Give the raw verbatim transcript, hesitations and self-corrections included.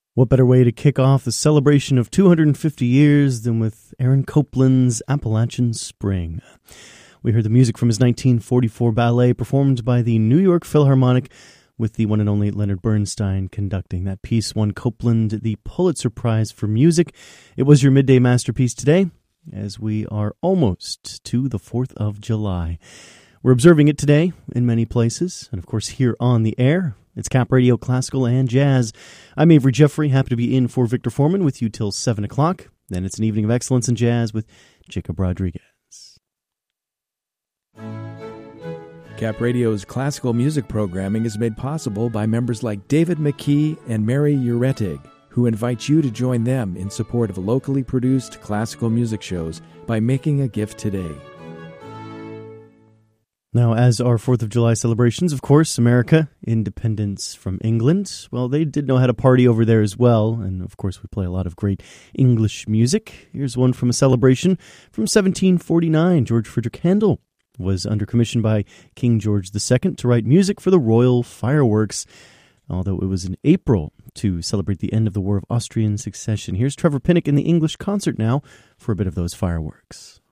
What better way to kick off the celebration of two hundred fifty years than with Aaron Copland's Appalachian Spring? We heard the music from his nineteen forty-four ballet performed by the New York Philharmonic with the one and only Leonard Bernstein conducting. That piece won Copland the Pulitzer Prize for Music. It was your midday masterpiece today, as we are almost to the fourth of July. We're observing it today in many places, and of course here on the air. It's Cap Radio Classical and Jazz. I'm Avery Jeffrey, happy to be in for Victor Foreman with you till seven o'clock. Then it's an evening of excellence in jazz with Jacob Rodriguez. Cap Radio's classical music programming is made possible by members like David McKee and Mary Uretig, who invite you to join them in support of locally produced classical music shows by making a gift today. Now, as our fourth of July celebrations, of course, America, independence from England. Well, they did know how to party over there as well, and of course we play a lot of great English music. Here's one from a celebration from seventeen forty-nine. George Frederick Handel was under commission by King George the Second to write music for the royal fireworks, although it was in April to celebrate the end of the War of Austrian Succession. Here's Trevor Pinnock in the English concert now for a bit of those fireworks.